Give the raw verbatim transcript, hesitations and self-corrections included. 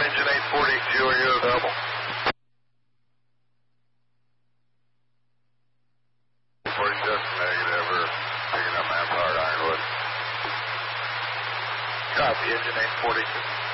engine eight forty-two, are you available? forty-six, negative, we're picking up manpower at Ironwood. Copy, engine eight forty-two.